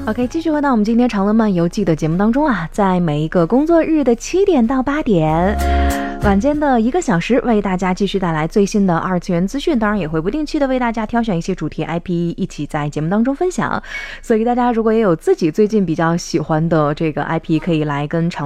OK， 继续回到我们今天长乐漫游记的节目当中啊，在每一个工作日的7点到8点，晚间的1个小时，为大家继续带来最新的二次元资讯，当然也会不定期的为大家挑选一些主题 IP 一起在节目当中分享。所以大家如果也有自己最近比较喜欢的这个 IP，可以来跟长